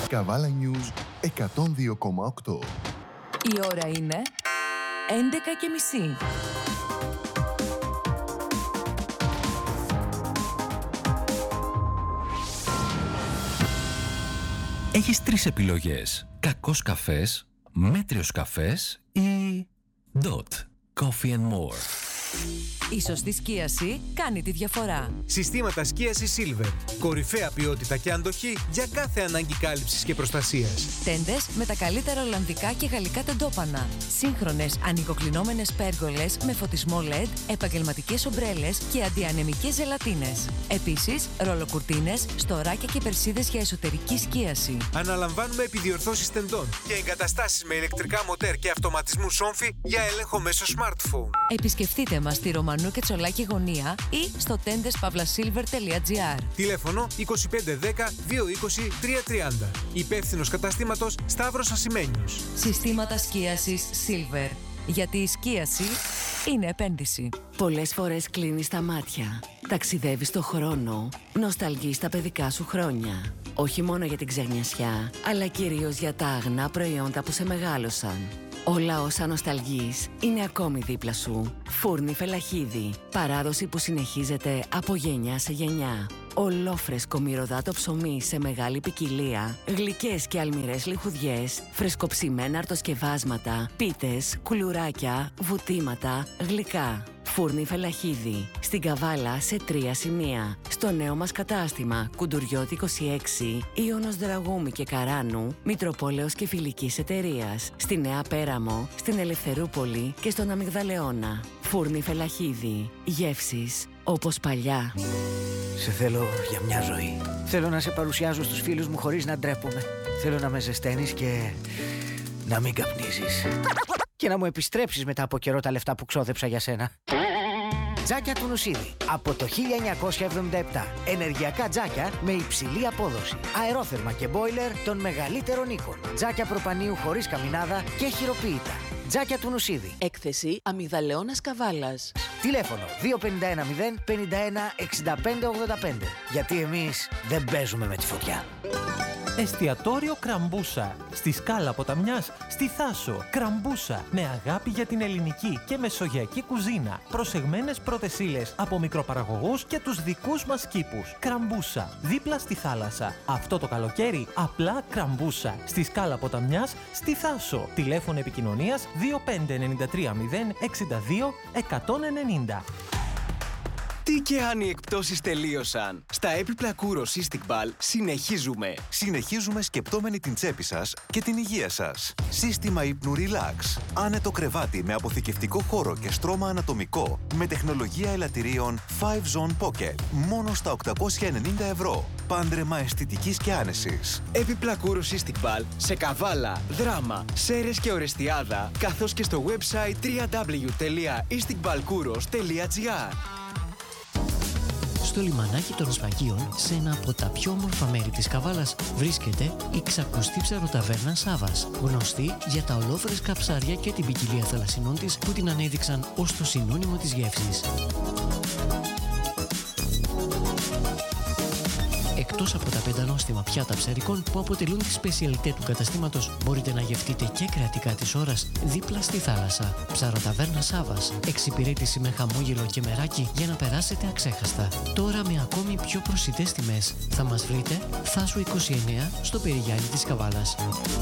Καβάλα News 102,8. Η ώρα είναι 11:30. Έχεις τρεις επιλογές. Κακός καφές, μέτριος καφές ή Dot Coffee and More. Η σωστή σκίαση κάνει τη διαφορά. Συστήματα σκίασης Silver. Κορυφαία ποιότητα και αντοχή για κάθε ανάγκη κάλυψης και προστασίας. Τέντες με τα καλύτερα ολλανδικά και γαλλικά τεντόπανα. Σύγχρονες ανοιγοκλεινόμενες πέργολες με φωτισμό LED, επαγγελματικές ομπρέλες και αντιανεμικές ζελατίνες. Επίσης, ρολοκουρτίνες, στοράκια και περσίδες για εσωτερική σκίαση. Αναλαμβάνουμε επιδιορθώσεις τεντών και εγκαταστάσεις με ηλεκτρικά μοτέρ και αυτοματισμού σόμφι για έλεγχο μέσω smartphone. Επισκεφτείτε μας στη Ρωμανού και Τσολάκη γωνία ή στο tendeспavlasilver.gr. Τηλέφωνο 2510 220 330. Υπεύθυνος καταστήματος Σταύρος Ασημένιος. Συστήματα σκίασης Silver. Γιατί η σκίαση είναι επένδυση. Πολλές φορές κλείνεις τα μάτια, ταξιδεύεις στο χρόνο, νοσταλγείς τα παιδικά σου χρόνια. Όχι μόνο για την ξενιασιά, αλλά κυρίως για τα αγνά προϊόντα που σε μεγάλωσαν. Όλα όσα νοσταλγείς είναι ακόμη δίπλα σου. Φούρνη Φελαχίδη. Παράδοση που συνεχίζεται από γενιά σε γενιά. Ολόφρεσκο μυρωδάτο ψωμί σε μεγάλη ποικιλία. Γλυκές και αλμυρές λιχουδιές. Φρεσκοψημένα αρτοσκευάσματα. Πίτες, κουλουράκια, βουτήματα, γλυκά. Φούρνη Φελαχίδη. Στην Καβάλα σε 3 σημεία. Στο νέο μας κατάστημα Κουντουριώτη 26, Ιωνος Δραγούμη και Καράνου, Μητροπόλεως και Φιλικής Εταιρείας. Στη Νέα Πέραμο, στην Ελευθερούπολη και στον Αμυγδαλεώνα. Φούρνη Φελαχίδη. Γεύσεις όπως παλιά. Σε θέλω για μια ζωή. Θέλω να σε παρουσιάζω στους φίλους μου χωρίς να ντρέπομαι. Θέλω να με ζεσταίνεις και να μην καπνίζεις. Και να μου επιστρέψεις μετά από καιρό τα λεφτά που ξόδεψα για σένα. Τζάκια του Νουσίδη. Από το 1977. Ενεργειακά τζάκια με υψηλή απόδοση. Αερόθερμα και μπόιλερ των μεγαλύτερων οίκων. Τζάκια προπανίου χωρίς καμινάδα και χειροποίητα. Τζάκια του Νουσίδη. Έκθεση Αμυγδαλεώνας Καβάλας. Τηλέφωνο 2510 51 65 85. Γιατί εμείς δεν παίζουμε με τη φωτιά. Εστιατόριο Κραμπούσα. Στη Σκάλα Ποταμιάς, στη Θάσο. Κραμπούσα. Με αγάπη για την ελληνική και μεσογειακή κουζίνα. Προσεγμένες πρώτες ύλες από μικροπαραγωγούς και τους δικούς μας κήπους. Κραμπούσα. Δίπλα στη θάλασσα. Αυτό το καλοκαίρι απλά Κραμπούσα. Στη Σκάλα Ποταμιάς, στη Θάσο. Τηλέφωνο επικοινωνίας 2593 062 190. Τι και αν οι εκπτώσεις τελείωσαν. Στα έπιπλα Kouros Istiqbal συνεχίζουμε. Συνεχίζουμε σκεπτόμενοι την τσέπη σας και την υγεία σας. Σύστημα ύπνου Relax. Άνετο κρεβάτι με αποθηκευτικό χώρο και στρώμα ανατομικό. Με τεχνολογία ελαττηρίων 5 Zone Pocket. Μόνο στα 890 ευρώ. Πάντρεμα αισθητικής και άνεσης. Έπιπλα Kouros Istiqbal σε Καβάλα, Δράμα, Σέρες και Ορεστιάδα, καθώς και στο website www.istiqbalkouros.gr. Στο λιμανάκι των Σφαγίων, σε ένα από τα πιο όμορφα μέρη της Καβάλας, βρίσκεται η ξακουστή ψαροταβέρνα Σάβας, γνωστή για τα ολόφρεσκα ψάρια και την ποικιλία θαλασσινών της που την ανέδειξαν ως το συνώνυμο της γεύσης. Εκτός από τα πεντανόστιμα πιάτα ψαρικών που αποτελούν τη σπεσιαλιτέ του καταστήματος, μπορείτε να γευτείτε και κρεατικά της ώρας δίπλα στη θάλασσα. Ψαροταβέρνα Σάβας. Εξυπηρέτηση με χαμόγελο και μεράκι για να περάσετε αξέχαστα. Τώρα με ακόμη πιο προσιτές τιμές. Θα μας βρείτε Θάσου 29 στο Περιγιάννη της Καβάλας.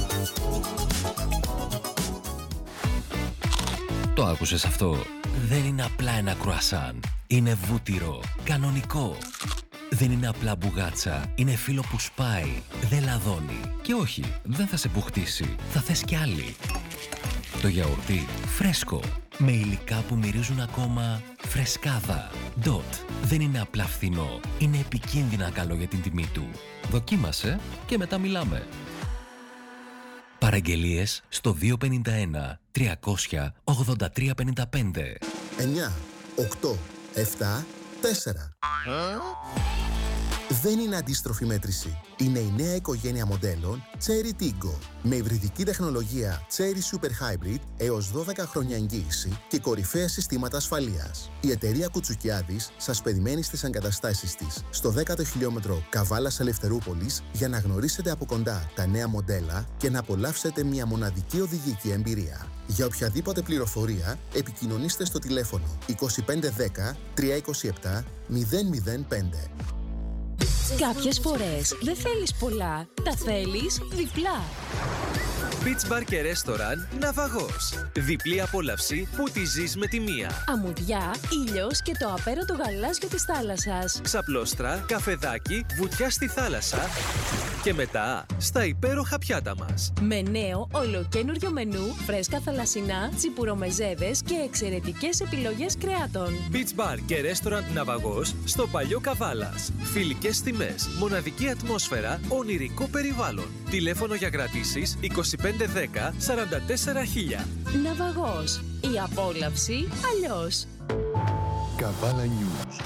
Το άκουσες αυτό? Δεν είναι απλά ένα κρουασάν. Είναι βούτυρο. Κανονικό. Δεν είναι απλά μπουγάτσα, είναι φύλλο που σπάει, δεν λαδώνει. Και όχι, δεν θα σε μπουχτίσει, θα θες κι άλλη. Το γιαουρτί φρέσκο, με υλικά που μυρίζουν ακόμα φρεσκάδα. Dot δεν είναι απλά φθηνό, είναι επικίνδυνα καλό για την τιμή του. Δοκίμασε και μετά μιλάμε. Παραγγελίες στο 251 300 8355. 9, 8, 7, 4. δεν είναι αντίστροφη μέτρηση. Είναι η νέα οικογένεια μοντέλων Chery Tiggo. Με υβριδική τεχνολογία Chery Super Hybrid έως 12 χρόνια εγγύηση και κορυφαία συστήματα ασφαλείας. Η εταιρεία Κουτσουκιάδης σας περιμένει στις εγκαταστάσεις της στο 10ο χιλιόμετρο Καβάλας Ελευθερούπολης για να γνωρίσετε από κοντά τα νέα μοντέλα και να απολαύσετε μια μοναδική οδηγική εμπειρία. Για οποιαδήποτε πληροφορία, επικοινωνήστε στο τηλέφωνο 2510 327 005. Κάποιες φορές δεν θέλεις πολλά, τα θέλεις διπλά. Beach Bar και Restaurant Ναυαγός. Διπλή απόλαυση που τη ζεις με τη μία. Αμμουδιά, ήλιος και το απέραντο γαλάζιο της θάλασσας. Ξαπλώστρα, καφεδάκι, βουτιά στη θάλασσα και μετά στα υπέροχα πιάτα μας. Με νέο ολοκένουργιο μενού, φρέσκα θαλασσινά, τσιπουρομεζέδες και εξαιρετικές επιλογές κρεάτων. Beach Bar και Restaurant Ναυαγός στο παλιό Καβάλας. Φιλικές τιμές, μοναδική ατμόσφαιρα, ονειρικό περιβάλλον. Τηλέφωνο για κρατήσεις 2510 44 000. Ναυαγός. Η απόλαυση αλλιώς. Καβάλα News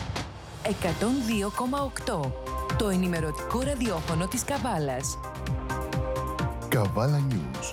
102,8. Το ενημερωτικό ραδιόφωνο της Καβάλας. Καβάλα News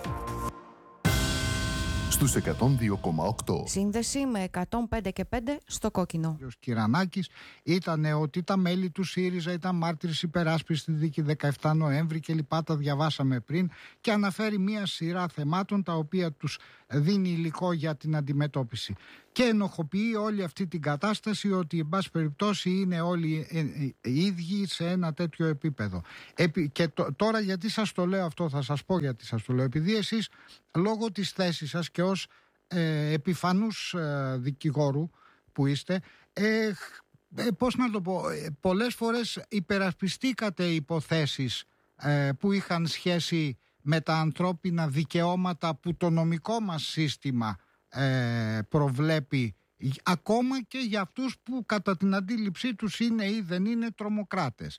στους 102,8. Σύνδεση με 105 και 5 στο κόκκινο. Ο Κυρανάκης ήταν ότι τα μέλη του ΣΥΡΙΖΑ ήταν μάρτυρες υπεράσπισης στη δίκη 17 Νοέμβρη και λοιπά, τα διαβάσαμε πριν, και αναφέρει μία σειρά θεμάτων τα οποία τους δίνει υλικό για την αντιμετώπιση. Και ενοχοποιεί όλη αυτή την κατάσταση ότι εν πάση περιπτώσει είναι όλοι ίδιοι σε ένα τέτοιο επίπεδο. Και τώρα γιατί σας το λέω αυτό, θα σας πω γιατί σας το λέω. Επειδή εσείς λόγω της θέσης σας και ως επιφανούς δικηγόρου που είστε, πώς να το πω, πολλές φορές υπερασπιστήκατε υποθέσεις που είχαν σχέση με τα ανθρώπινα δικαιώματα που το νομικό μας σύστημα προβλέπει, ακόμα και για αυτούς που κατά την αντίληψή τους είναι ή δεν είναι τρομοκράτες.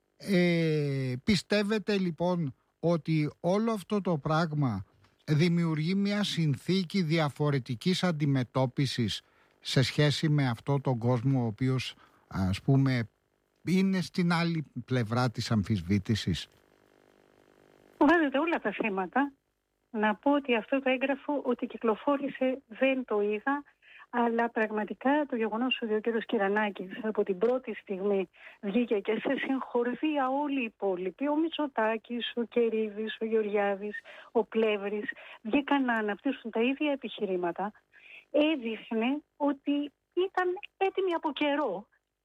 Πιστεύετε λοιπόν ότι όλο αυτό το πράγμα δημιουργεί μια συνθήκη διαφορετικής αντιμετώπισης σε σχέση με αυτό τον κόσμο ο οποίος, ας πούμε, είναι στην άλλη πλευρά της αμφισβήτησης? Βάζετε όλα τα θέματα. Να πω ότι αυτό το έγγραφο ότι κυκλοφόρησε δεν το είδα, αλλά πραγματικά το γεγονός ότι ο κ. Κυρανάκης από την πρώτη στιγμή βγήκε και σε συγχορδία όλοι οι υπόλοιποι, ο Μητσοτάκης, ο Κερίδης, ο Γεωργιάδης, ο Πλεύρης, βγήκαν να αναπτύσσουν τα ίδια επιχειρήματα, έδειχνε ότι ήταν έτοιμοι από καιρό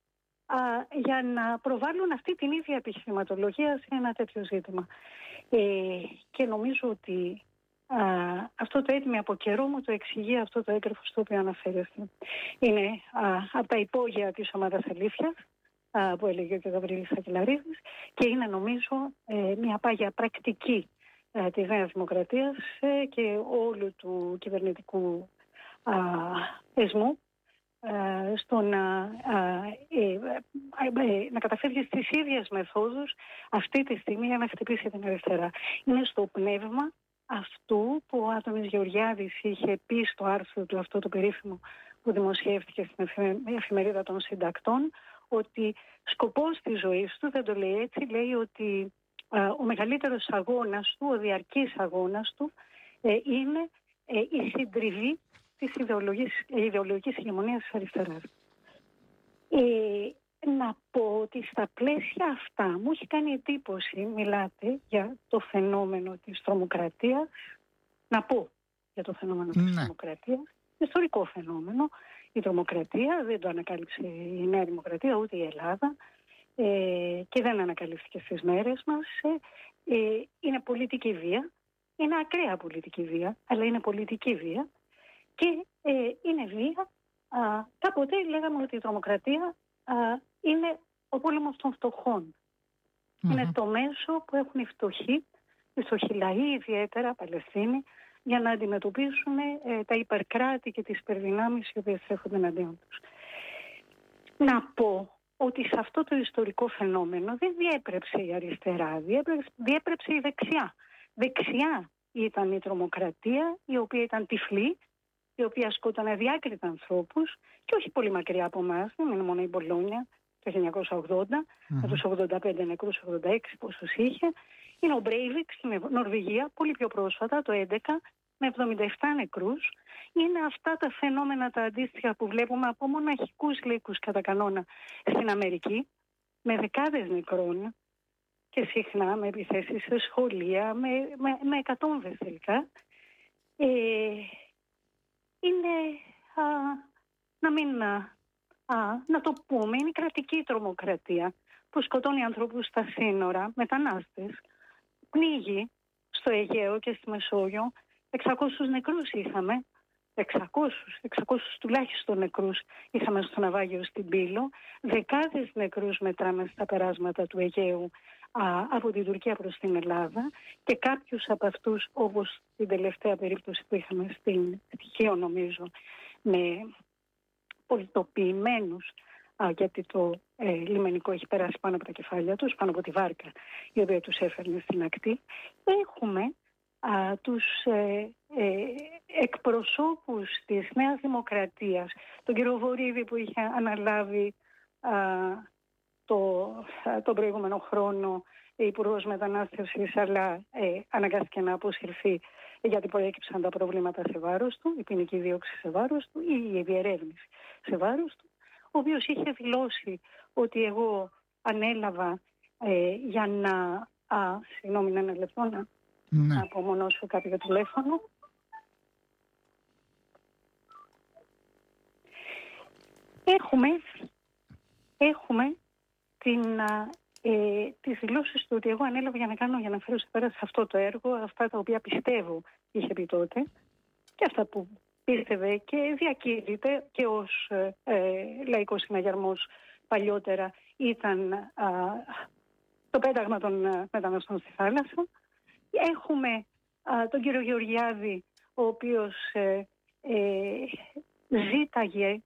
για να προβάλλουν αυτή την ίδια επιχειρηματολογία σε ένα τέτοιο ζήτημα. Και νομίζω ότι αυτό το έτοιμο από καιρό μου το εξηγεί αυτό το έγγραφο στο οποίο αναφέρεστε. Είναι από τα υπόγεια της ομάδας αλήθειας που έλεγε ο κ. Γαβρίλης Σακελαρίδης και είναι νομίζω μια πάγια πρακτική της Νέας Δημοκρατίας και όλου του κυβερνητικού εσμού στο να καταφεύγει στις ίδιες μεθόδους αυτή τη στιγμή για να χτυπήσει την αριστερά. Είναι στο πνεύμα αυτού που ο Άδωνης Γεωργιάδης είχε πει στο άρθρο του, αυτό το περίφημο που δημοσιεύτηκε στην εφημερίδα των συντακτών, ότι σκοπός της ζωής του, δεν το λέει έτσι, λέει ότι ο μεγαλύτερος αγώνας του, ο διαρκής αγώνας του είναι η συντριβή της ιδεολογικής ηγεμονίας της αριστεράς. Να πω ότι στα πλαίσια αυτά μου έχει κάνει εντύπωση, μιλάτε για το φαινόμενο της τρομοκρατίας, να πω για το φαινόμενο της τρομοκρατίας, ιστορικό φαινόμενο. Η τρομοκρατία δεν το ανακάλυψε η Νέα Δημοκρατία ούτε η Ελλάδα και δεν ανακαλύφθηκε στις μέρες μας. Είναι πολιτική βία, είναι ακραία πολιτική βία, αλλά είναι πολιτική βία και είναι βία. Κάποτε λέγαμε ότι η τρομοκρατία είναι ο πόλεμος των φτωχών. Είναι το μέσο που έχουν οι φτωχοί λαοί, ιδιαίτερα Παλαιστίνοι, για να αντιμετωπίσουν τα υπερκράτη και τις υπερδυνάμεις οι οποίες έρχονται εναντίον τους. Να πω ότι σε αυτό το ιστορικό φαινόμενο δεν διέπρεψε η αριστερά, διέπρεψε η δεξιά. Δεξιά ήταν η τρομοκρατία, η οποία ήταν τυφλή, η οποία σκότωνε αδιάκριτα ανθρώπους και όχι πολύ μακριά από εμάς, δεν είναι μόνο η Μπολόνια, το 1980, με τους 85 νεκρούς, 86 πόσους είχε. Είναι ο Μπρέιβικ στην Νορβηγία, πολύ πιο πρόσφατα, το 2011, με 77 νεκρούς. Είναι αυτά τα φαινόμενα τα αντίστοιχα που βλέπουμε από μοναχικούς λύκους κατά κανόνα στην Αμερική, με δεκάδες νεκρών και συχνά με επιθέσεις σε σχολεία, με εκατόμβες τελικά. Είναι, να το πούμε, είναι η κρατική τρομοκρατία που σκοτώνει ανθρώπους στα σύνορα, μετανάστες, πνίγει στο Αιγαίο και στη Μεσόγειο. 600 νεκρούς είχαμε, 600 τουλάχιστον νεκρούς είχαμε στο ναυάγιο στην Πύλο, δεκάδες νεκρούς μετράμε στα περάσματα του Αιγαίου από την Τουρκία προς την Ελλάδα και κάποιους από αυτούς, όπως την τελευταία περίπτωση που είχαμε στην Χίο νομίζω, με πολιτοποιημένους, γιατί το λιμενικό έχει περάσει πάνω από τα κεφάλια τους, πάνω από τη βάρκα η οποία τους έφερνε στην ακτή. Έχουμε τους εκπροσώπους της Νέας Δημοκρατίας, τον κύριο Βορύδη που είχε αναλάβει τον προηγούμενο χρόνο υπουργός μετανάστευσης, αλλά αναγκάστηκε να αποσυρθεί γιατί προέκυψαν τα προβλήματα σε βάρος του, η ποινική δίωξη σε βάρος του ή η διερεύνηση σε βάρος του, ο οποίος είχε δηλώσει ότι εγώ ανέλαβα για να... συγγνώμη, ένα λεπτό να απομονώσω κάποιο τηλέφωνο. Έχουμε τις δηλώσεις του ότι εγώ ανέλαβα για να φέρω σε πέρα σε αυτό το έργο αυτά τα οποία πιστεύω είχε πει τότε και αυτά που πίστευε και διακήρυτε και ως λαϊκός συναγερμός παλιότερα ήταν το πέταγμα των μεταναστών στη θάλασσα. Έχουμε τον κύριο Γεωργιάδη, ο οποίος ζήταγε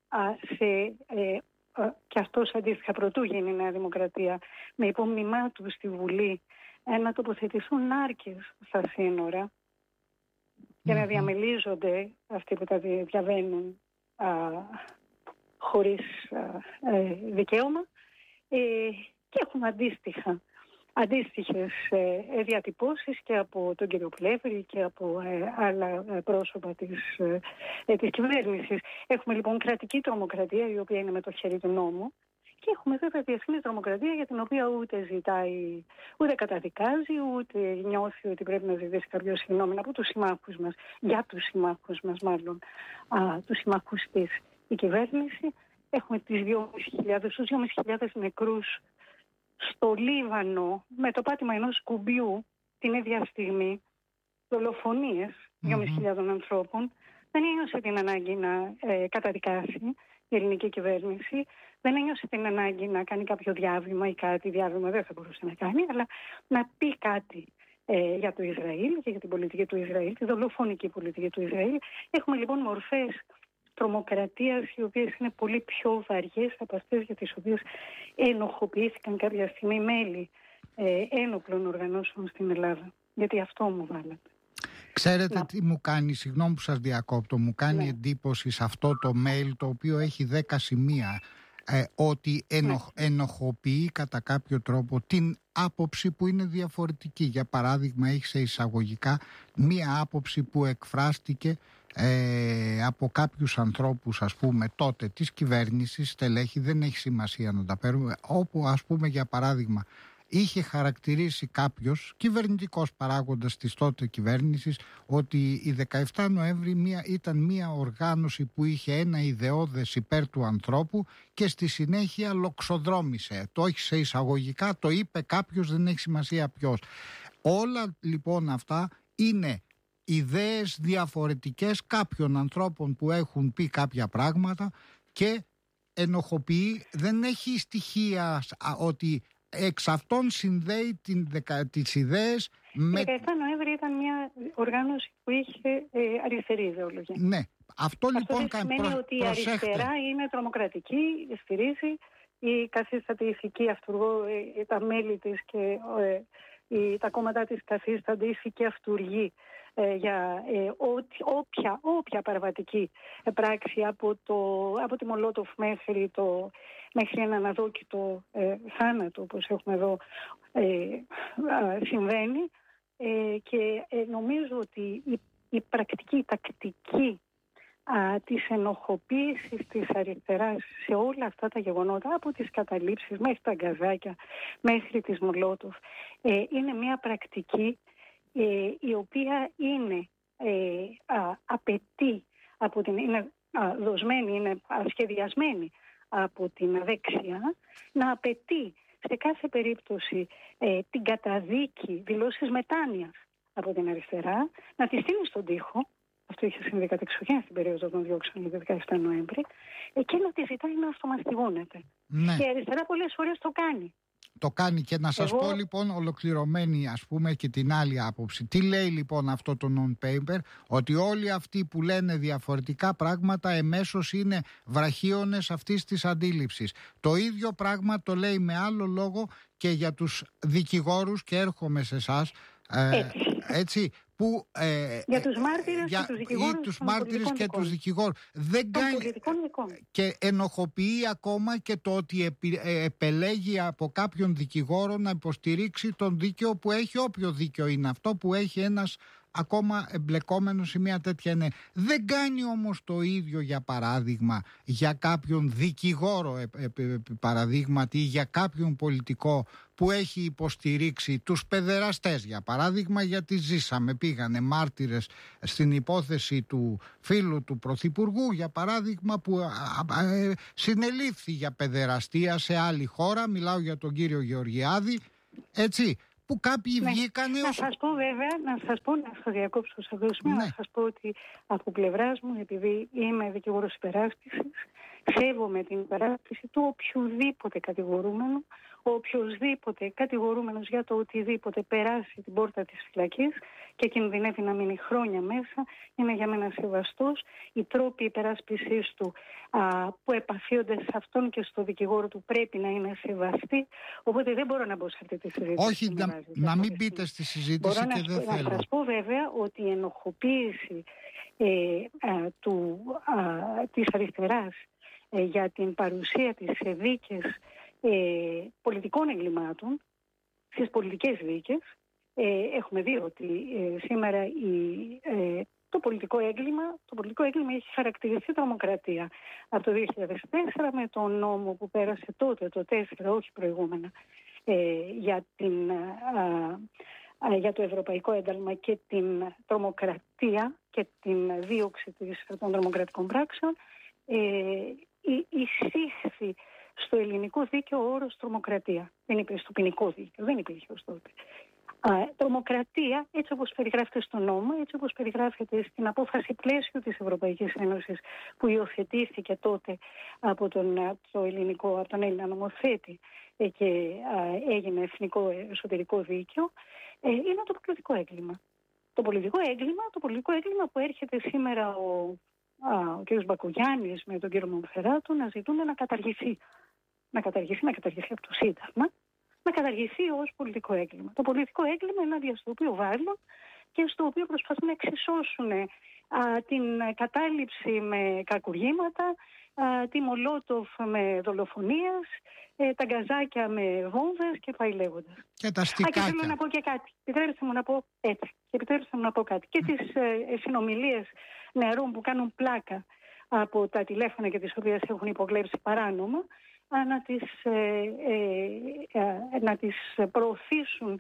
και αυτός αντίστοιχα πρωτού γίνει η Νέα Δημοκρατία, με υπόμνημά του στη Βουλή να τοποθετηθούν νάρκες στα σύνορα για να διαμελίζονται αυτοί που τα διαβαίνουν χωρίς δικαίωμα, και έχουμε αντίστοιχες διατυπώσεις και από τον κύριο Πλεύρη και από άλλα πρόσωπα της κυβέρνησης. Έχουμε λοιπόν κρατική τρομοκρατία η οποία είναι με το χέρι του νόμου και έχουμε βέβαια διεθνή τρομοκρατία για την οποία ούτε ζητάει, ούτε καταδικάζει, ούτε νιώθει ότι πρέπει να ζητήσει κάποιο συγγνώμη από τους συμμάχους μας, για τους συμμάχους μας μάλλον, τους συμμάχους της η κυβέρνηση. Έχουμε τους 2.500 νεκρούς στο Λίβανο με το πάτημα ενός κουμπιού την ίδια στιγμή, δολοφονίες 2.500 ανθρώπων. Δεν ένιωσε την ανάγκη να καταδικάσει η ελληνική κυβέρνηση, δεν ένιωσε την ανάγκη να κάνει κάποιο διάβημα ή κάτι, διάβημα δεν θα μπορούσε να κάνει, αλλά να πει κάτι για το Ισραήλ και για την πολιτική του Ισραήλ, τη δολοφονική πολιτική του Ισραήλ. Έχουμε λοιπόν μορφές τρομοκρατίας οι οποίες είναι πολύ πιο βαριές από αυτές για τις οποίες ενοχοποιήθηκαν κάποια στιγμή μέλη ένοπλων οργανώσεων στην Ελλάδα. Γιατί αυτό μου βάλατε. Ξέρετε τι μου κάνει, συγγνώμη που σας διακόπτω, μου κάνει εντύπωση σε αυτό το mail το οποίο έχει 10 σημεία ότι ενοχοποιεί κατά κάποιο τρόπο την άποψη που είναι διαφορετική. Για παράδειγμα έχει σε εισαγωγικά μία άποψη που εκφράστηκε από κάποιους ανθρώπους ας πούμε τότε της κυβέρνησης, στελέχη, δεν έχει σημασία να τα παίρνουμε, όπου ας πούμε για παράδειγμα είχε χαρακτηρίσει κάποιος κυβερνητικός παράγοντας της τότε κυβέρνησης ότι η 17 Νοέμβρη ήταν μια οργάνωση που είχε ένα ιδεώδες υπέρ του ανθρώπου και στη συνέχεια λοξοδρόμησε. Το έχει σε εισαγωγικά, το είπε κάποιος, δεν έχει σημασία ποιος. Όλα λοιπόν αυτά είναι ιδέες διαφορετικές κάποιων ανθρώπων που έχουν πει κάποια πράγματα και ενοχοποιεί, δεν έχει στοιχεία ότι εξ αυτών συνδέει τις ιδέες με... 17 Νοέμβρη ήταν μια οργάνωση που είχε αριστερή ιδεολογία. Ναι, αυτό λοιπόν σημαίνει ότι η αριστερά είναι τρομοκρατική, στηρίζει η καθίστατη ηθική αυτούργο, τα μέλη της και τα κόμματα της καθίστανται ηθική αυτούργοι για όποια παραβατική πράξη από τη Μολότοφ μέχρι έναν αδόκητο θάνατο, όπως έχουμε εδώ, συμβαίνει. Και νομίζω ότι η πρακτική, η τακτική της ενοχοποίησης της αριστεράς σε όλα αυτά τα γεγονότα, από τις καταλήψεις μέχρι τα γκαζάκια, μέχρι τις Μολότοφ, είναι μια πρακτική η οποία είναι απαιτεί είναι δοσμένη, είναι σχεδιασμένη από την δεξιά, να απαιτεί σε κάθε περίπτωση την καταδίκη, δηλώσεις μετάνοιας από την αριστερά, να τη στείλει στον τοίχο. Αυτό είχε συμβεί κατεξοχήν στην περίοδο των διώξεων για το 17 Νοέμβρη, και να τη ζητάει να αυτομαστιγώνεται. Ναι. Και η αριστερά πολλές φορές το κάνει. Το κάνει, και να σας πω λοιπόν ολοκληρωμένη, ας πούμε, και την άλλη άποψη. Τι λέει λοιπόν αυτό το non-paper? Ότι όλοι αυτοί που λένε διαφορετικά πράγματα εμέσως είναι βραχίονες αυτής της αντίληψης. Το ίδιο πράγμα το λέει με άλλο λόγο και για τους δικηγόρους, και έρχομαι σε εσάς, έτσι, που, για τους μάρτυρες και τους δικηγόρους, ή τους μάρτυρες και τους δικηγόρους. Δεν κάνει, και ενοχοποιεί ακόμα και το ότι επελέγει από κάποιον δικηγόρο να υποστηρίξει τον δίκαιο που έχει, όποιο δίκαιο είναι αυτό που έχει ένας ακόμα εμπλεκόμενος σε μια τέτοια ενέργεια. Δεν κάνει όμως το ίδιο, για παράδειγμα, για κάποιον δικηγόρο, παραδείγματι, ή για κάποιον πολιτικό που έχει υποστηρίξει τους παιδεραστές, για παράδειγμα, γιατί ζήσαμε, πήγανε μάρτυρες στην υπόθεση του φίλου του Πρωθυπουργού, για παράδειγμα, που συνελήφθη για παιδεραστία σε άλλη χώρα. Μιλάω για τον κύριο Γεωργιάδη, έτσι, που κάποιοι βγήκανε. Να σας πω βέβαια, να σας διακόψω σε αυτό το σημείο, να σας πω ότι από πλευράς μου, επειδή είμαι δικηγόρος υπεράσπισης, σέβομαι την υπεράσπιση του οποιοδήποτε κατηγορούμενο. Οποιοσδήποτε κατηγορούμενος για το οτιδήποτε περάσει την πόρτα της φυλακής και κινδυνεύει να μείνει χρόνια μέσα, είναι για μένα σεβαστός. Οι τρόποι υπεράσπισης του που επαφίονται σε αυτόν και στο δικηγόρο του πρέπει να είναι σεβαστοί. Οπότε δεν μπορώ να μπω σε αυτή τη συζήτηση. Όχι, να μην μπείτε στη συζήτηση, και δεν θέλω. Να σας πω βέβαια ότι η ενοχοποίηση της αριστεράς για την παρουσία της σε δίκες πολιτικών εγκλημάτων, στις πολιτικές δίκες, έχουμε δει ότι σήμερα το πολιτικό έγκλημα έχει χαρακτηριστεί τρομοκρατία. Από το 2004, με τον νόμο που πέρασε τότε, το 4, όχι προηγούμενα, για το ευρωπαϊκό ένταλμα και την τρομοκρατία και την δίωξη των τρομοκρατικών πράξεων, εισήχθη στο ελληνικό δίκαιο ο όρος τρομοκρατία. Δεν υπήρχε στο ποινικό δίκαιο, δεν υπήρχε ως τότε. Τρομοκρατία, έτσι όπως περιγράφεται στο νόμο, έτσι όπως περιγράφεται στην απόφαση πλαίσιο της Ευρωπαϊκής Ένωσης που υιοθετήθηκε τότε από τον Έλληνα νομοθέτη και έγινε εθνικό εσωτερικό δίκαιο, είναι το πολιτικό έγκλημα. Το πολιτικό έγκλημα που έρχεται σήμερα ο κ. Μπακογιάννης με τον κύριο Μονφεράτο να ζητούν να καταργηθεί. Να καταργηθεί από το Σύνταγμα, να καταργηθεί ως πολιτικό έγκλημα. Το πολιτικό έγκλημα είναι ένα διαστοπείο βάλλον και στο οποίο προσπαθούν να εξισώσουν την κατάληψη με κακουργήματα, τη Μολότοφ με δολοφονίες, τα γκαζάκια με βόμβες και πάει λέγοντας. Και τα στικάκια. Και θέλω να πω και κάτι. Επιτρέψτε μου να πω έτσι. Και τις συνομιλίες νεαρών που κάνουν πλάκα από τα τηλέφωνα και τις οποίες έχουν υποκλέψει παράνομα, να τις προωθήσουν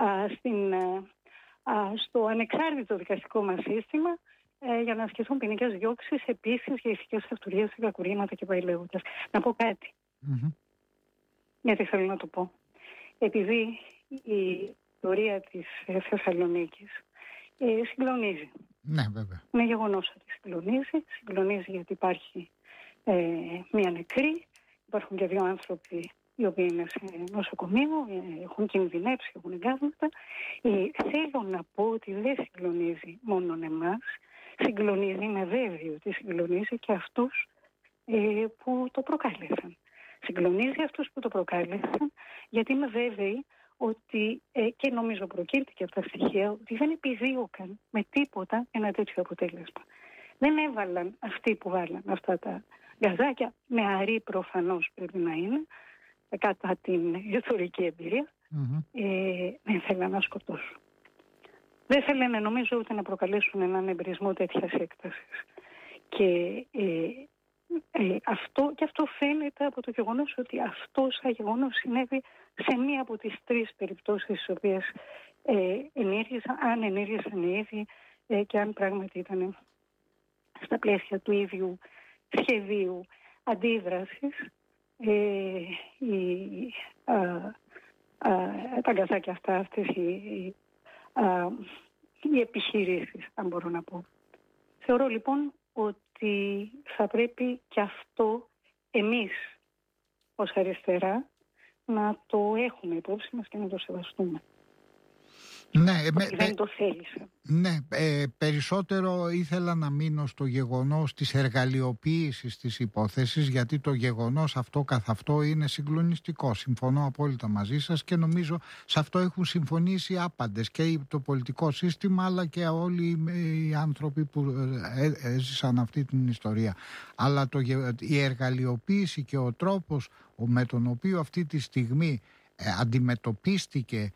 στο ανεξάρτητο δικαστικό μας σύστημα για να ασκηθούν ποινικές διώξεις επίσης για ηθικές αυτουργίες, κακουργήματα και πάει λέγοντας. Να πω κάτι. Γιατί θέλω να το πω. Επειδή η ιστορία της Θεσσαλονίκης συγκλονίζει. Ναι, βέβαια. Είναι γεγονός ότι συγκλονίζει γιατί υπάρχει μία νεκρή. Υπάρχουν και 2 άνθρωποι οι οποίοι είναι σε νοσοκομείο, έχουν κινδυνεύσει, έχουν εγκάβματα. Θέλω να πω ότι δεν συγκλονίζει μόνον εμάς, συγκλονίζει, είμαι βέβαιη ότι συγκλονίζει και αυτούς που το προκάλεσαν. Συγκλονίζει αυτούς που το προκάλεσαν, γιατί είμαι βέβαιη ότι, και νομίζω προκύπτει και από τα στοιχεία, ότι δεν επιδίωκαν με τίποτα ένα τέτοιο αποτέλεσμα. Δεν έβαλαν αυτοί που βάλαν αυτά τα γκαζάκια, με αρή προφανώς πρέπει να είναι, κατά την ιστορική εμπειρία, δεν θέλαν να σκοτώσουν. Δεν θέλανε νομίζω ούτε να προκαλέσουν έναν εμπειρισμό τέτοιας έκτασης. Και αυτό φαίνεται από το γεγονός ότι αυτό σαν γεγονός συνέβη σε μία από τις 3 περιπτώσεις τις οποίες αν ενήργησαν οι ίδιοι και αν πράγματι ήταν στα πλαίσια του ίδιου σχεδίου αντίδρασης τα γκαζάκια αυτές οι επιχειρήσεις, αν μπορώ να πω. Θεωρώ λοιπόν ότι θα πρέπει και αυτό εμείς ως αριστερά να το έχουμε υπόψη μας και να το σεβαστούμε. Ναι, δεν το θέλησα. Ναι, περισσότερο ήθελα να μείνω στο γεγονός της εργαλειοποίησης της υπόθεσης, γιατί το γεγονός αυτό καθ' αυτό είναι συγκλονιστικό. Συμφωνώ απόλυτα μαζί σας και νομίζω σε αυτό έχουν συμφωνήσει άπαντες, και το πολιτικό σύστημα αλλά και όλοι οι άνθρωποι που έζησαν αυτή την ιστορία. Αλλά η εργαλειοποίηση και ο τρόπος με τον οποίο αυτή τη στιγμή αντιμετωπίστηκε,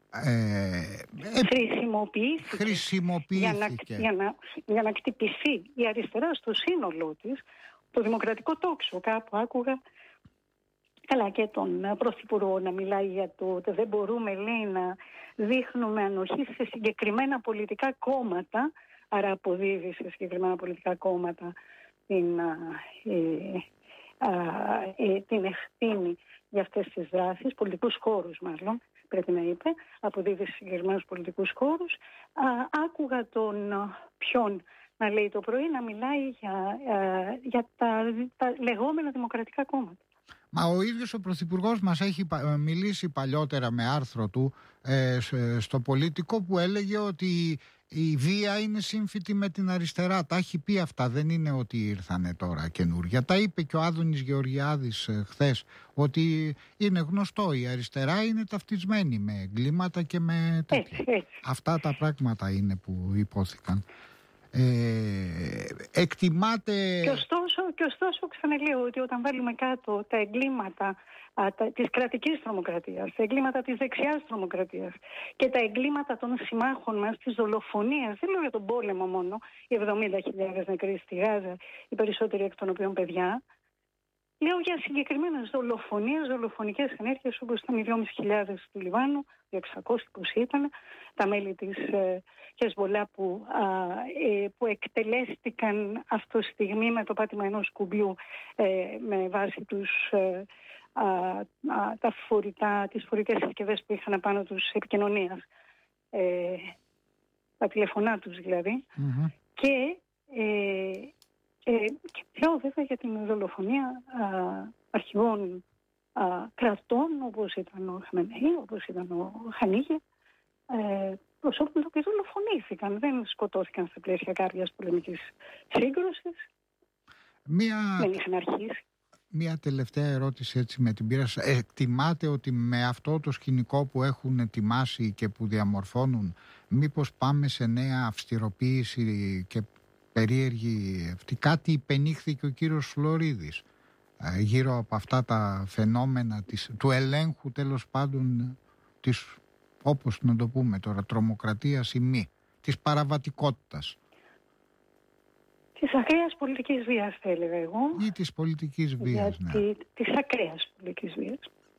χρησιμοποιήθηκε για να κτυπηθεί η αριστερά στο σύνολό της, το δημοκρατικό τόξο. Κάπου άκουγα καλά και τον Πρωθυπουργό να μιλάει για το ότι δεν μπορούμε, λέει, να δείχνουμε ανοχή σε συγκεκριμένα πολιτικά κόμματα, άρα αποδίδει σε συγκεκριμένα πολιτικά κόμματα την ευθύνη για αυτές τις δράσεις, πολιτικούς χώρους μάλλον, πρέπει να είπε, αποδίδει σε συγκεκριμένους πολιτικούς χώρους. Άκουγα τον ποιον να λέει το πρωί να μιλάει για τα λεγόμενα δημοκρατικά κόμματα. Μα ο ίδιος ο Πρωθυπουργός μας έχει μιλήσει παλιότερα με άρθρο του στο Πολίτικο, που έλεγε ότι η βία είναι σύμφυτη με την αριστερά. Τα έχει πει αυτά, δεν είναι ότι ήρθανε τώρα καινούργια. Τα είπε και ο Άδωνης Γεωργιάδης χθες, ότι είναι γνωστό, η αριστερά είναι ταυτισμένη με εγκλήματα και με τέτοια. Αυτά τα πράγματα είναι που υπόθηκαν. Εκτιμάται... Και ωστόσο ξαναλέω ότι όταν βάλουμε κάτω τα εγκλήματα της κρατικής τρομοκρατίας, τα εγκλήματα της δεξιάς τρομοκρατίας και τα εγκλήματα των συμμάχων μας, της δολοφονίας, δεν λέω για τον πόλεμο μόνο, οι 70.000 νεκροί στη Γάζα, οι περισσότεροι εκ των οποίων παιδιά, λέω για συγκεκριμένες δολοφονίες, δολοφονικές ενέργειες όπως τα 2.500 του Λιβάνου, 600 πώς ήταν, τα μέλη της Χεσμολά που εκτελέστηκαν αυτό στιγμή με το πάτημα ενός κουμπιού με βάση τις φορητές συσκευές που είχαν απάνω τους επικοινωνίας, τα τηλεφωνά τους δηλαδή. Και λέω βέβαια για την δολοφονία αρχηγών κρατών όπως ήταν ο Χαμενεή, όπως ήταν ο Χανίγε, προσώπων που δολοφονήθηκαν, δεν σκοτώθηκαν στα πλαίσια κάποιας πολεμικής σύγκρουσης, δεν είχαν αρχίσει. Μία τελευταία ερώτηση έτσι με την πείρα σας. Εκτιμάτε ότι με αυτό το σκηνικό που έχουν ετοιμάσει και που διαμορφώνουν, μήπως πάμε σε νέα αυστηροποίηση και περίεργη αυτή? Κάτι υπενήχθηκε ο κύριος Φλωρίδης γύρω από αυτά τα φαινόμενα του ελέγχου, τέλος πάντων, της, όπως να το πούμε τώρα, τρομοκρατίας ή μη, της παραβατικότητας. Της ακραίας πολιτικής βίας θα έλεγα εγώ. Ή της πολιτικής βίας, ναι. Της ακραίας πολιτικής βίας.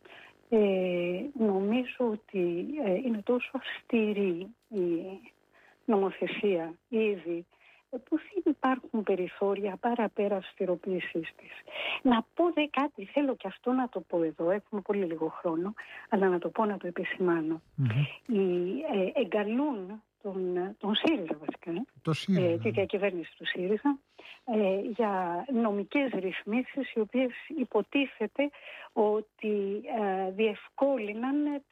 Νομίζω ότι είναι τόσο αυστηρή η νομοθεσία ήδη, που δεν υπάρχουν περιθώρια παραπέρα αυστηροποίησης της. Να πω κάτι, θέλω και αυτό να το πω εδώ, έχουμε πολύ λίγο χρόνο, αλλά να το πω, να το επισημάνω. Εγκαλούν τον ΣΥΡΙΖΑ βασικά, τη διακυβέρνηση του ΣΥΡΙΖΑ, για νομικές ρυθμίσεις οι οποίες υποτίθεται ότι διευκόλυναν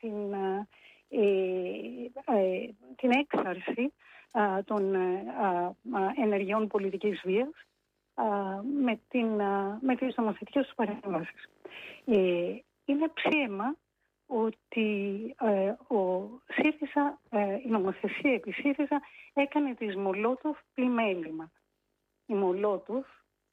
την έξαρση των ενεργειών πολιτικής βίας με τις νομοθετικές τους παρεμβάσεις. Είναι ψέμα ότι η νομοθεσία επί ΣΥΡΙΖΑ έκανε της Μολότοφ πλημέλημα. Η Μολότοφ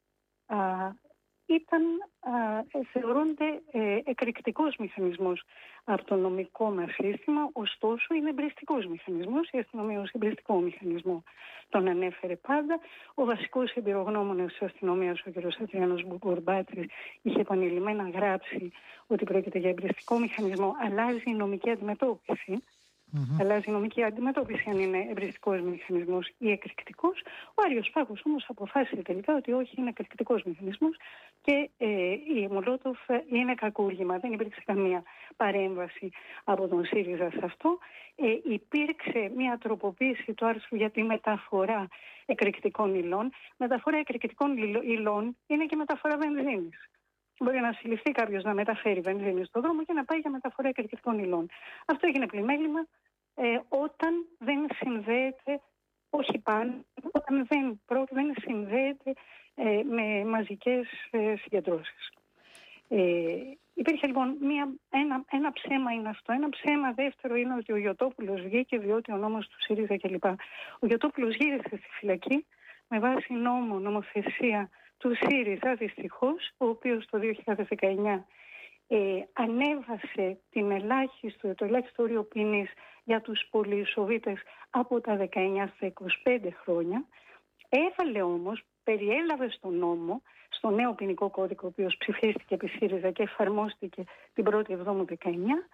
θεωρούνται εκρηκτικός μηχανισμός από το νομικό μας σύστημα, ωστόσο είναι εμπριστικός μηχανισμός, η αστυνομία ως εμπριστικό μηχανισμό τον ανέφερε πάντα. Ο βασικός εμπειρογνώμονας της αστυνομίας, ο κ. Αδριάνος Μπουρμπάτρης, είχε επανειλημμένα γράψει ότι πρόκειται για εμπριστικό μηχανισμό. Αλλάζει η νομική αντιμετώπιση. Αλλάζει η νομική αντιμετώπιση αν είναι εμπριστικός μηχανισμός ή εκρηκτικός. Ο Άριος Πάγος όμως αποφάσισε τελικά ότι όχι, είναι εκρηκτικός μηχανισμός και η Μολότοφ είναι κακούργημα. Δεν υπήρξε καμία παρέμβαση από τον ΣΥΡΙΖΑ σε αυτό. Υπήρξε μια τροποποίηση του άρθρου για τη μεταφορά εκρηκτικών υλών. Μεταφορά εκρηκτικών υλών είναι και μεταφορά βενζίνης. Μπορεί να συλληφθεί κάποιος να μεταφέρει βενζίνη στον δρόμο και να πάει για μεταφορά εκρηκτικών υλών. Αυτό έγινε πλημέλημα όταν δεν συνδέεται, όχι πάνω, όταν δεν συνδέεται με μαζικές συγκεντρώσεις. Υπήρχε λοιπόν ένα ψέμα είναι αυτό. Ένα ψέμα δεύτερο είναι ότι ο Γιωτόπουλος βγήκε διότι ο νόμος του ΣΥΡΙΖΑ κλπ. Ο Γιωτόπουλος γύρισε στη φυλακή με βάση νομοθεσία του ΣΥΡΙΖΑ δυστυχώς, ο οποίος το 2019 ανέβασε το ελάχιστο όριο ποινής για τους πολυεισοβήτες από τα 19 στα 25 χρόνια. Έβαλε όμως, περιέλαβε στον νόμο, στο νέο ποινικό κώδικα, ο οποίος ψηφίστηκε επί ΣΥΡΙΖΑ και εφαρμόστηκε την 1η Εβδόμου 19,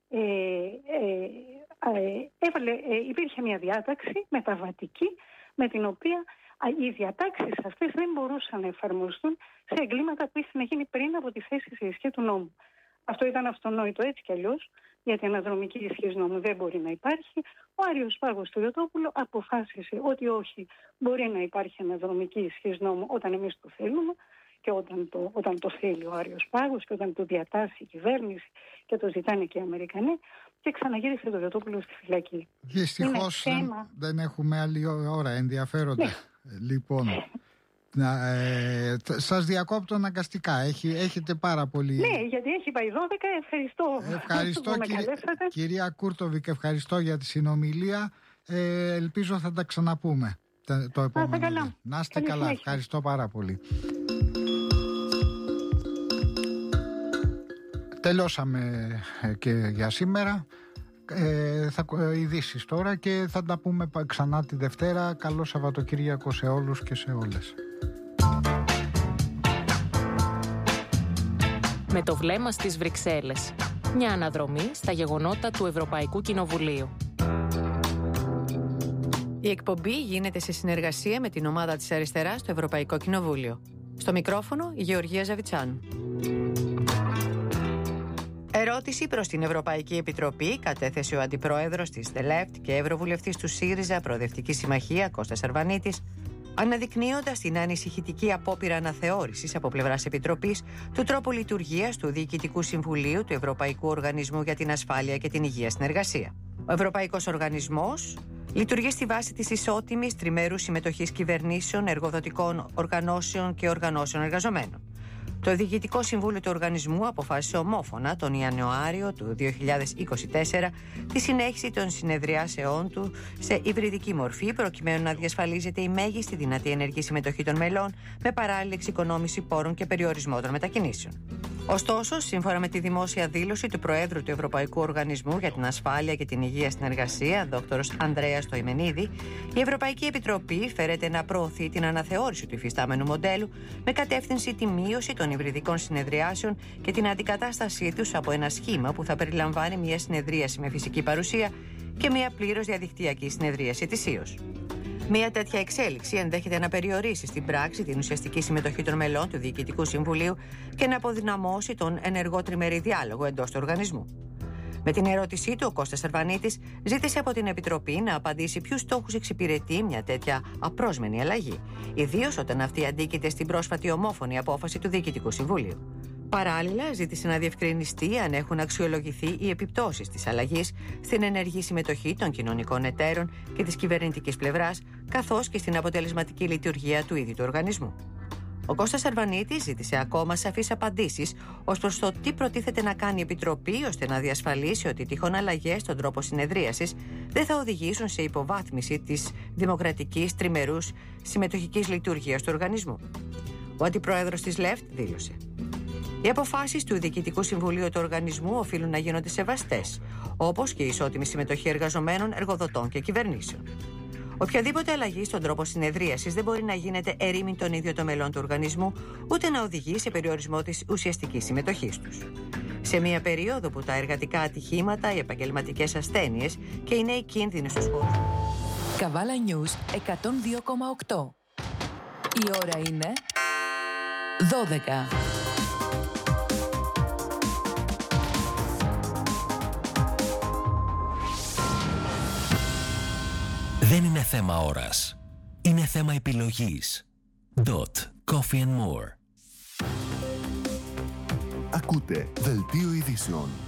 υπήρχε μια διάταξη μεταβατική με την οποία οι διατάξεις αυτές δεν μπορούσαν να εφαρμοστούν σε εγκλήματα που ήθελαν να γίνει πριν από τη θέση σε ισχύ του νόμου. Αυτό ήταν αυτονόητο έτσι κι αλλιώς, γιατί αναδρομική ισχύς νόμου δεν μπορεί να υπάρχει. Ο Άριος Πάγος του Γιωτόπουλου αποφάσισε ότι όχι, μπορεί να υπάρχει αναδρομική ισχύς νόμου όταν εμείς το θέλουμε και όταν το θέλει ο Άριος Πάγος και όταν το διατάσσει η κυβέρνηση και το ζητάνε και οι Αμερικανοί, και ξαναγύρισε το Γιωτόπουλο στη φυλακή. Δυστυχώς δεν έχουμε άλλη ώρα, ενδιαφέροντα. Λοιπόν, σας διακόπτω αναγκαστικά. Έχετε πάρα πολύ... Ναι, γιατί έχει πάει 12. Ευχαριστώ κυρία Κούρτοβικ, ευχαριστώ για τη συνομιλία. Ελπίζω θα τα ξαναπούμε το επόμενο. Να είστε καλά. Ευχαριστώ πάρα πολύ. Τελειώσαμε και για σήμερα. Θα ειδήσεις τώρα και θα τα πούμε ξανά τη Δευτέρα. Καλό Σαββατοκύριακο σε όλους και σε όλες. Με το βλέμμα στις Βρυξέλλες. Μια αναδρομή στα γεγονότα του Ευρωπαϊκού Κοινοβουλίου. Η εκπομπή γίνεται σε συνεργασία με την ομάδα της Αριστεράς στο Ευρωπαϊκό Κοινοβούλιο. Στο μικρόφωνο η Γεωργία Ζαβιτσάνου. Ερώτηση προς την Ευρωπαϊκή Επιτροπή κατέθεσε ο Αντιπρόεδρος της ΔΕΛΕΦΤ και Ευρωβουλευτής του ΣΥΡΙΖΑ Προοδευτική Συμμαχία Κώστας Αρβανίτης, αναδεικνύοντας την ανησυχητική απόπειρα αναθεώρησης από πλευράς Επιτροπής του τρόπου λειτουργίας του Διοικητικού Συμβουλίου του Ευρωπαϊκού Οργανισμού για την Ασφάλεια και την Υγεία στην Εργασία. Ο Ευρωπαϊκός Οργανισμός λειτουργεί στη βάση της ισότιμης τριμέρους συμμετοχής κυβερνήσεων, εργοδοτικών οργανώσεων και οργανώσεων εργαζομένων. Το Διοικητικό Συμβούλιο του Οργανισμού αποφάσισε ομόφωνα τον Ιανουάριο του 2024 τη συνέχιση των συνεδριάσεών του σε υβριδική μορφή, προκειμένου να διασφαλίζεται η μέγιστη δυνατή ενεργή συμμετοχή των μελών με παράλληλη εξοικονόμηση πόρων και περιορισμό των μετακινήσεων. Ωστόσο, σύμφωνα με τη δημόσια δήλωση του Προέδρου του Ευρωπαϊκού Οργανισμού για την Ασφάλεια και την Υγεία στην Εργασία, Δ. Ανδρέας Τοημενίδη, η Ευρωπαϊκή Επιτροπή φέρεται να προωθεί την αναθεώρηση του υφιστάμενου μοντέλου με κατεύθυνση τη μείωση των υβριδικών συνεδριάσεων και την αντικατάστασή τους από ένα σχήμα που θα περιλαμβάνει μια συνεδρίαση με φυσική παρουσία και μια πλήρως διαδικτυακή συνεδρίαση ετησίως. Μια τέτοια εξέλιξη ενδέχεται να περιορίσει στην πράξη την ουσιαστική συμμετοχή των μελών του Διοικητικού Συμβουλίου και να αποδυναμώσει τον ενεργό τριμερή διάλογο εντός του οργανισμού. Με την ερώτησή του, ο Κώστας Αρβανίτης ζήτησε από την Επιτροπή να απαντήσει ποιους στόχους εξυπηρετεί μια τέτοια απρόσμενη αλλαγή, ιδίως όταν αυτή αντίκειται στην πρόσφατη ομόφωνη απόφαση του Διοικητικού Συμβουλίου. Παράλληλα, ζήτησε να διευκρινιστεί αν έχουν αξιολογηθεί οι επιπτώσεις της αλλαγής στην ενεργή συμμετοχή των κοινωνικών εταίρων και της κυβερνητικής πλευράς, καθώς και στην αποτελεσματική λειτουργία του ίδιου του οργανισμού. Ο Κώστας Σερβανίτης ζήτησε ακόμα σαφείς απαντήσεις ως προς το τι προτίθεται να κάνει η Επιτροπή ώστε να διασφαλίσει ότι τυχόν αλλαγές στον τρόπο συνεδρίασης δεν θα οδηγήσουν σε υποβάθμιση της δημοκρατικής τριμερούς συμμετοχικής λειτουργίας του οργανισμού. Ο αντιπρόεδρος της ΛΕΦΤ δήλωσε: «Οι αποφάσεις του Διοικητικού Συμβουλίου του οργανισμού οφείλουν να γίνονται σεβαστές, όπως και η ισότιμη συμμετοχή εργαζομένων, εργοδοτών και κυβερνήσεων. Οποιαδήποτε αλλαγή στον τρόπο συνεδρίασης δεν μπορεί να γίνεται ερήμην των ίδιων των μελών του οργανισμού, ούτε να οδηγεί σε περιορισμό της ουσιαστικής συμμετοχής τους. Σε μια περίοδο που τα εργατικά ατυχήματα, οι επαγγελματικές ασθένειες και οι νέοι κίνδυνοι στους χώρους». Καβάλα News 102,8. Η ώρα είναι 12. Δεν είναι θέμα ώρας. Είναι θέμα επιλογής. Coffee and More. Ακούτε Δελτίο Ειδήσεων.